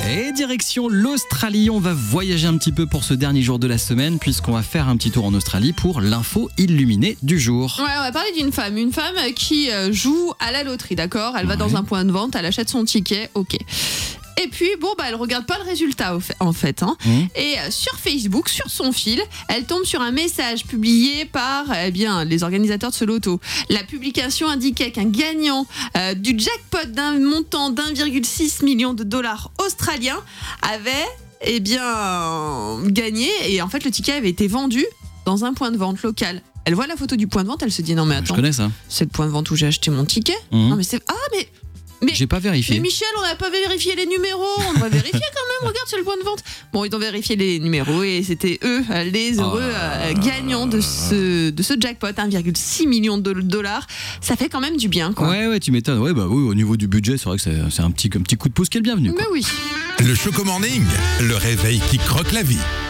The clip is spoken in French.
Et direction l'Australie, on va voyager un petit peu pour ce dernier jour de la semaine puisqu'on va faire un petit tour en Australie pour l'info illuminée du jour. Ouais, on va parler d'une femme qui joue à la loterie, d'accord ? Elle va dans un point de vente, elle achète son ticket, ok. Et puis, elle regarde pas le résultat, en fait. Et sur Facebook, sur son fil, elle tombe sur un message publié par les organisateurs de ce loto. La publication indiquait qu'un gagnant du jackpot d'un montant d'1,6 million de dollars australiens avait gagné. Et en fait, le ticket avait été vendu dans un point de vente local. Elle voit la photo du point de vente, elle se dit non mais attends, je connais ça. C'est le point de vente où j'ai acheté mon ticket. Non mais c'est mais j'ai pas vérifié. Mais Michel, on n'a pas vérifié les numéros. On devrait vérifier quand même. Regarde sur le point de vente. Bon, ils ont vérifié les numéros et c'était eux les heureux gagnants de ce jackpot, 1,6 million de dollars. Ça fait quand même du bien, quoi. Ouais, tu m'étonnes. Ouais, oui, au niveau du budget, c'est vrai que c'est un petit coup de pouce qui est le bienvenu. Mais oui. Le Choco Morning, le réveil qui croque la vie.